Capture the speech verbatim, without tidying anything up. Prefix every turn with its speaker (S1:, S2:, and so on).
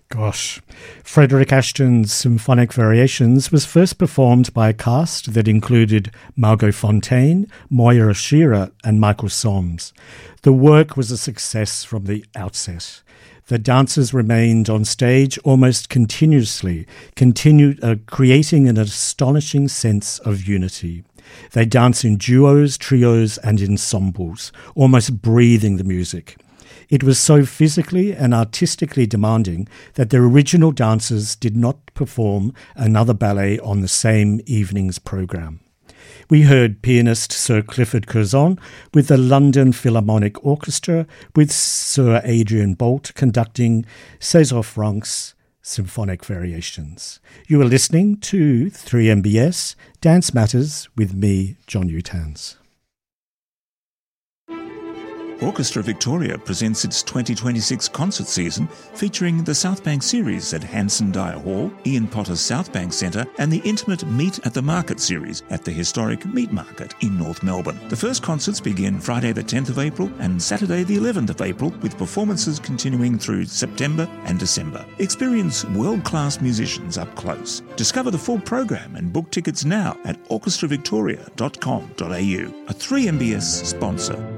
S1: Gosh. Frederick Ashton's Symphonic Variations was first performed by a cast that included Margot Fonteyn, Moira Shearer and Michael Soms. The work was a success from the outset. The dancers remained on stage almost continuously, continued, uh, creating an astonishing sense of unity. They dance in duos, trios and ensembles, almost breathing the music. It was so physically and artistically demanding that the original dancers did not perform another ballet on the same evening's programme. We heard pianist Sir Clifford Curzon with the London Philharmonic Orchestra, with Sir Adrian Boult conducting César Franck's Symphonic Variations. You are listening to three M B S Dance Matters with me, John Utans.
S2: Orchestra Victoria presents its twenty twenty-six concert season featuring the South Bank Series at Hanson Dyer Hall, Ian Potter's South Bank Centre and the intimate Meet at the Market series at the historic Meat Market in North Melbourne. The first concerts begin Friday the tenth of April and Saturday the eleventh of April, with performances continuing through September and December. Experience world-class musicians up close. Discover the full program and book tickets now at orchestra victoria dot com dot a u, a three M B S sponsor.